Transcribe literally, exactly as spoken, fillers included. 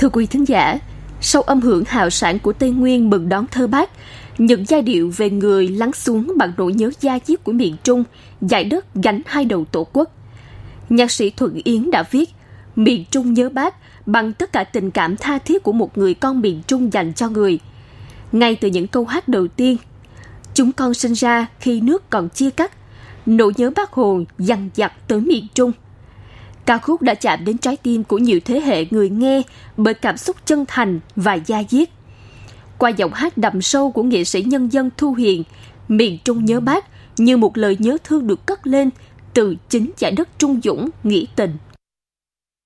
Thưa quý thính giả, sau âm hưởng hào sảng của Tây Nguyên mừng đón thơ bát, những giai điệu về người lắng xuống bằng nỗi nhớ da diết của miền Trung, dải đất gánh hai đầu tổ quốc. Nhạc sĩ Thuận Yến đã viết Miền Trung nhớ Bác bằng tất cả tình cảm tha thiết của một người con miền Trung dành cho người. Ngay từ những câu hát đầu tiên, chúng con sinh ra khi nước còn chia cắt, nỗi nhớ Bác Hồ dằn vặt tới miền Trung. Ca khúc đã chạm đến trái tim của nhiều thế hệ người nghe bởi cảm xúc chân thành và da diết. Qua giọng hát đậm sâu của nghệ sĩ nhân dân Thu Hiền, Miền Trung nhớ Bác như một lời nhớ thương được cất lên từ chính dải đất trung dũng nghĩa tình